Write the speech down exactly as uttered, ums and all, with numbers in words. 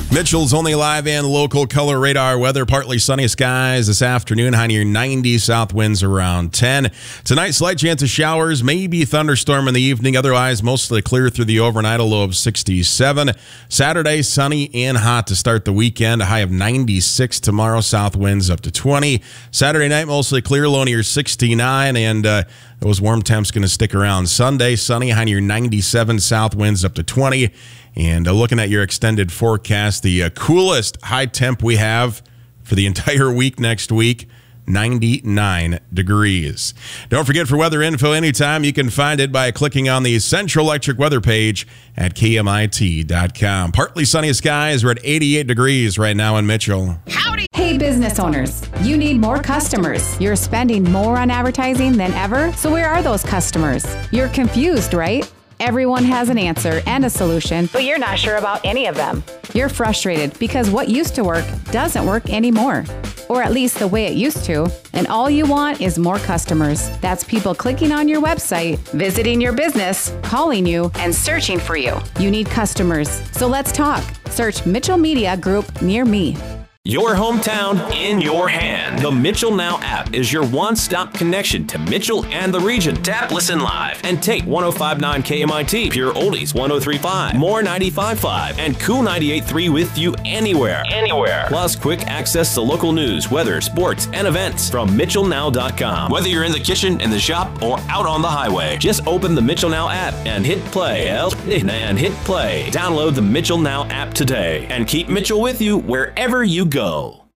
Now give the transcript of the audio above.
Mitchell's only live and local color radar weather. Partly sunny skies this afternoon. High near ninety. South winds around ten. Tonight, slight chance of showers. Maybe thunderstorm in the evening. Otherwise, mostly clear through the overnight. A low of sixty-seven. Saturday, sunny and hot to start the weekend. A high of ninety-six tomorrow. South winds up to twenty. Saturday night, mostly clear. Low near sixty-nine. And uh, those warm temps going to stick around. Sunday, sunny. High near ninety-seven. South winds up to twenty. And uh, looking at your extended forecast, the uh, coolest high temp we have for the entire week next week, ninety-nine degrees. Don't forget, for weather info anytime, you can find it by clicking on the Central Electric weather page at K M I T dot com. Partly sunny skies. We're at eighty-eight degrees right now in Mitchell. Howdy. Hey, business owners. You need more customers. You're spending more on advertising than ever. So where are those customers? You're confused, right? Everyone has an answer and a solution, but you're not sure about any of them. You're frustrated because what used to work doesn't work anymore, or at least the way it used to, and all you want is more customers. That's people clicking on your website, visiting your business, calling you, and searching for you. You need customers, so let's talk. Search Mitchell Media Group near me. Your hometown in your hand. The Mitchell Now app is your one-stop connection to Mitchell and the region. Tap Listen Live and take one oh five point nine K M I T, Pure Oldies one oh three point five, More ninety-five point five, and Cool ninety-eight point three with you anywhere. Anywhere. Plus quick access to local news, weather, sports, and events from Mitchell Now dot com. Whether you're in the kitchen, in the shop, or out on the highway, just open the Mitchell Now app and hit play. And hit play. Download the Mitchell Now app today and keep Mitchell with you wherever you go. Go.